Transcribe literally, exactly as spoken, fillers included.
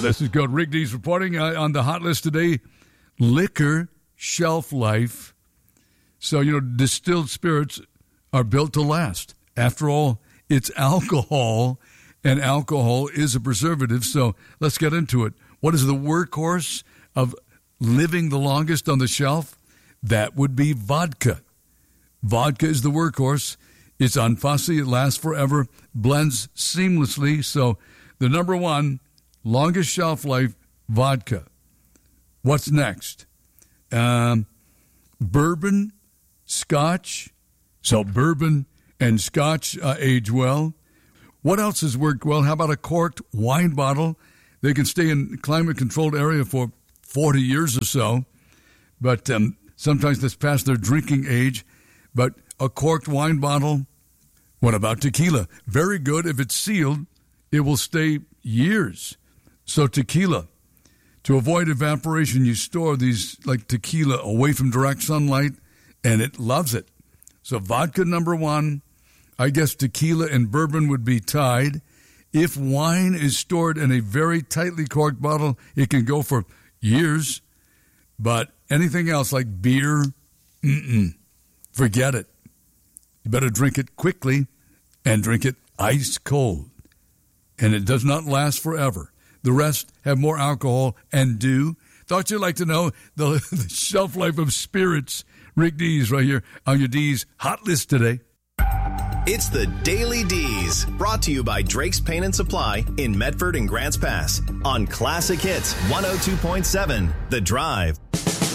this is good. Rick Dees reporting uh, on the hot list today. Liquor shelf life. So, you know, distilled spirits are built to last. After all, it's alcohol, and alcohol is a preservative. So let's get into it. What is the workhorse of living the longest on the shelf? That would be vodka. Vodka is the workhorse. It's unfussy. It lasts forever. Blends seamlessly. So the number one, longest shelf life, vodka. What's next? Um, bourbon, scotch. So bourbon and scotch uh, age well. What else has worked well? How about a corked wine bottle? They can stay in climate-controlled area for forty years or so. But um, sometimes that's past their drinking age. But a corked wine bottle. What about tequila? Very good. If it's sealed, it will stay years. So tequila. To avoid evaporation, you store these like tequila away from direct sunlight, and it loves it. So vodka number one. I guess tequila and bourbon would be tied. If wine is stored in a very tightly corked bottle, it can go for years. But anything else like beer, mm-mm, forget it. You better drink it quickly and drink it ice cold. And it does not last forever. The rest have more alcohol and do. Thought you'd like to know the, the shelf life of spirits. Rick Dees right here on your Dees Hot List today. It's the Daily Dees, brought to you by Drake's Paint and Supply in Medford and Grants Pass on Classic Hits one oh two point seven The Drive.